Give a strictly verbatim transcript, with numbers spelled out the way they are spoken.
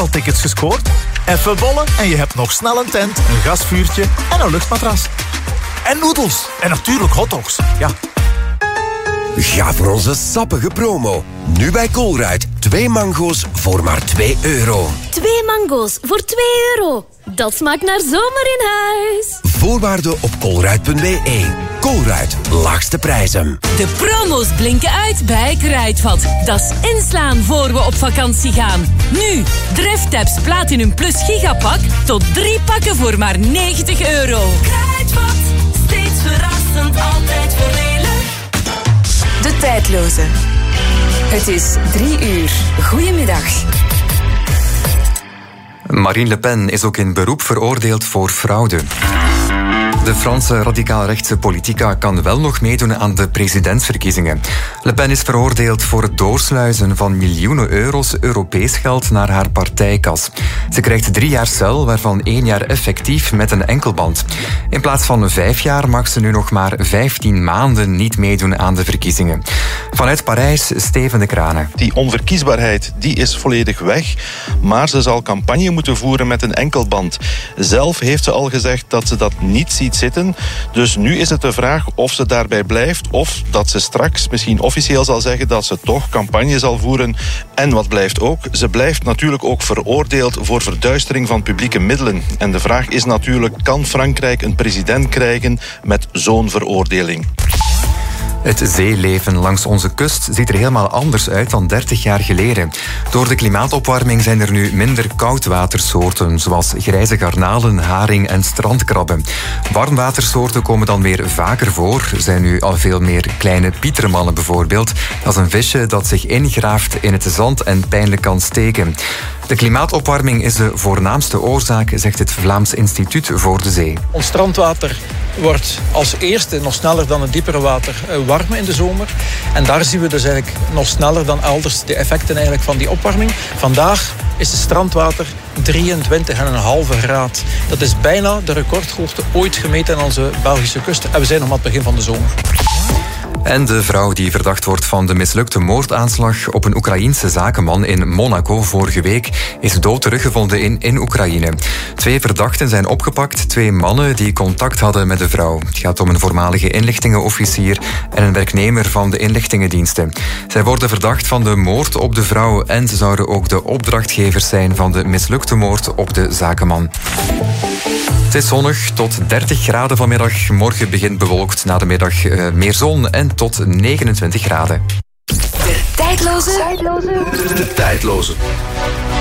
tickets gescoord? Even bollen en je hebt nog snel een tent, een gasvuurtje en een luchtmatras. En noedels. En natuurlijk hotdogs. Ja. Ga voor onze sappige promo. Nu bij Colruyt. Twee mango's voor maar twee euro. Twee mango's voor twee euro. Dat smaakt naar zomer in huis. Voorwaarden op colruyt punt b e. Colruyt, laagste prijzen. De promo's blinken uit bij Kruidvat. Dat is inslaan voor we op vakantie gaan. Nu, Dreftabs Platinum Plus Gigapak. Tot drie pakken voor maar negentig euro. Kruidvat, steeds verrassend, altijd voordelig. De tijdloze. Het is drie uur. Goedemiddag. Marine Le Pen is ook in beroep veroordeeld voor fraude. De Franse radicaal-rechtse politica kan wel nog meedoen aan de presidentsverkiezingen. Le Pen is veroordeeld voor het doorsluizen van miljoenen euro's Europees geld naar haar partijkas. Ze krijgt drie jaar cel, waarvan één jaar effectief met een enkelband. In plaats van vijf jaar mag ze nu nog maar vijftien maanden niet meedoen aan de verkiezingen. Vanuit Parijs, Steven de Kranen. Die onverkiesbaarheid die is volledig weg, maar ze zal campagne moeten voeren met een enkelband. Zelf heeft ze al gezegd dat ze dat niet ziet zitten. Dus nu is het de vraag of ze daarbij blijft of dat ze straks misschien officieel zal zeggen dat ze toch campagne zal voeren. En wat blijft ook? Ze blijft natuurlijk ook veroordeeld voor verduistering van publieke middelen. En de vraag is natuurlijk, kan Frankrijk een president krijgen met zo'n veroordeling? Het zeeleven langs onze kust ziet er helemaal anders uit dan dertig jaar geleden. Door de klimaatopwarming zijn er nu minder koudwatersoorten, zoals grijze garnalen, haring en strandkrabben. Warmwatersoorten komen dan weer vaker voor. Er zijn nu al veel meer kleine pietermannen bijvoorbeeld. Dat is een visje dat zich ingraaft in het zand en pijnlijk kan steken. De klimaatopwarming is de voornaamste oorzaak, zegt het Vlaams Instituut voor de Zee. Ons strandwater wordt als eerste nog sneller dan het diepere water warm in de zomer. En daar zien we dus eigenlijk nog sneller dan elders de effecten eigenlijk van die opwarming. Vandaag is het strandwater drieëntwintig komma vijf graad. Dat is bijna de recordhoogte ooit gemeten aan onze Belgische kust. En we zijn nog maar aan het begin van de zomer. En de vrouw die verdacht wordt van de mislukte moordaanslag op een Oekraïense zakenman in Monaco vorige week is dood teruggevonden in, in Oekraïne. Twee verdachten zijn opgepakt, twee mannen die contact hadden met de vrouw. Het gaat om een voormalige inlichtingenofficier en een werknemer van de inlichtingendiensten. Zij worden verdacht van de moord op de vrouw en ze zouden ook de opdrachtgevers zijn van de mislukte moord op de zakenman. Het is zonnig tot dertig graden vanmiddag. Morgen begint bewolkt, na de middag uh, meer zon en tot negenentwintig graden. De tijdloze. De tijdloze.